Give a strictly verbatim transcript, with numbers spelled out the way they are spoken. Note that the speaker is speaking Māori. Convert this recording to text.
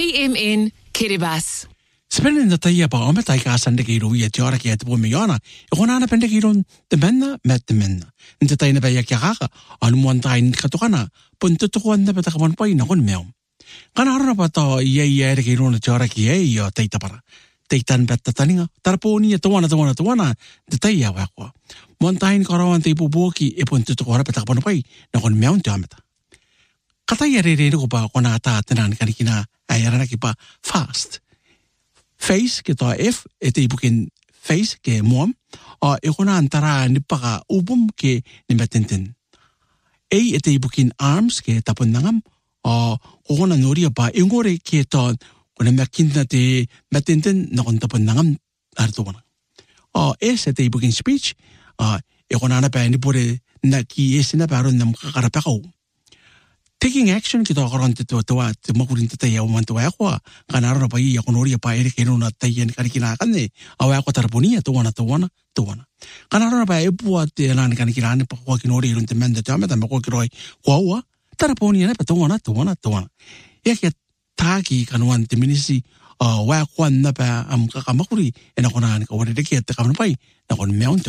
M N Kiribati. Spelen dat je bij om het eigen de giro je jaren keer te bomen ik gewoon aan de giro de menna met de menna en de tijd bij je kjaga aan een tijd katokana punten toch gewoon de beter gewoon bij nog een meum kan haar wat je je de giro de jaren keer je tijd para tijd dan bet taninga tarponi het wana wana wana de tijd ja wa one time karawan te boboki e punten toch gewoon beter gewoon bij nog een meum te ameta kata je rede ko ba kona ta tenan kanikina ayara kipa fast Face ke ta F et e bukin face ke mom a e kona antara ni paka ubum ke ni metenten A et e bukin arms ke tapundangam a kona nori ba ingore ke ta kona makinda te metenten na kon tapundangam artona a S et e bukin speech a e kona na pa ni pore na ki esina paron nam karapako taking action kita orang tu tu tu tu makurin tu ya uman tu aku kan arah apa iya konori apa eri kenu na tayen kari kina kan ne awak aku terpunia tu wana tu wana tu wana kan arah apa ibu ati lan kan kira ni pakwa kinori irun temen tu ama tambah kau kiroi kuawa terpunia ni tu wana tu wana tu wana ya kita taki kan wan teminisi awak kuan na pa am kakamakuri ena konan kau ada dekat kamu pai na kon meon tu